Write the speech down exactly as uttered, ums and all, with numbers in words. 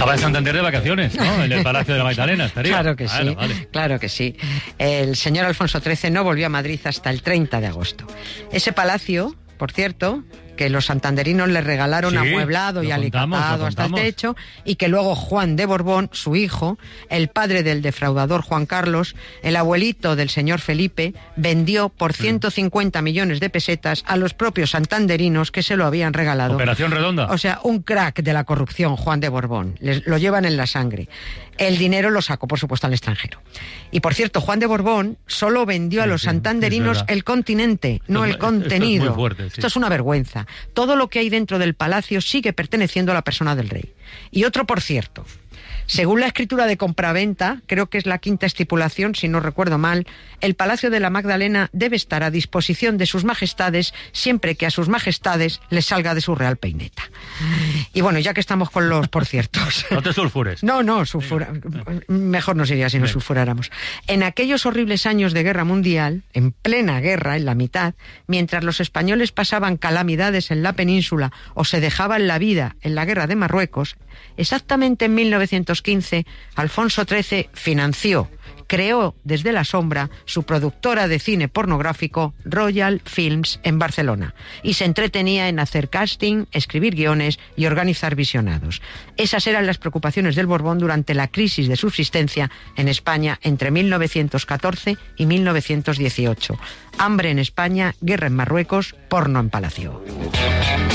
Estaba en Santander de vacaciones, ¿no? En el Palacio de la Magdalena estaría. Claro que bueno, sí, vale. claro que sí. El señor Alfonso trece no volvió a Madrid hasta el treinta de agosto. Ese palacio, por cierto, que los santanderinos le regalaron Sí, amueblado y lo contamos, alicatado lo hasta el contamos. techo, y que luego Juan de Borbón, su hijo, el padre del defraudador Juan Carlos, el abuelito del señor Felipe, vendió por ciento cincuenta millones de pesetas a los propios santanderinos que se lo habían regalado. Operación redonda. O sea, un crack de la corrupción, Juan de Borbón. Les, lo llevan en la sangre. El dinero lo sacó, por supuesto, al extranjero. Y, por cierto, Juan de Borbón solo vendió a Sí, los sí, santanderinos es verdad. el continente, no el Esto es- contenido. esto es muy fuerte, sí. Esto es una vergüenza. Todo lo que hay dentro del palacio sigue perteneciendo a la persona del rey. Y otro, por cierto, según la escritura de compraventa, creo que es la quinta estipulación, si no recuerdo mal, el Palacio de la Magdalena debe estar a disposición de sus majestades siempre que a sus majestades les salga de su real peineta. Y bueno, ya que estamos con los por ciertos. No te sulfures. No, no, sulfura... mejor no sería si nos Bien. sulfuráramos. En aquellos horribles años de guerra mundial, en plena guerra, en la mitad, mientras los españoles pasaban calamidades en la península o se dejaban la vida en la guerra de Marruecos, exactamente en mil novecientos quince, Alfonso trece financió, creó desde la sombra su productora de cine pornográfico Royal Films en Barcelona y se entretenía en hacer casting, escribir guiones y organizar visionados. Esas eran las preocupaciones del Borbón durante la crisis de subsistencia en España entre mil novecientos catorce y mil novecientos dieciocho. Hambre en España, guerra en Marruecos, porno en Palacio.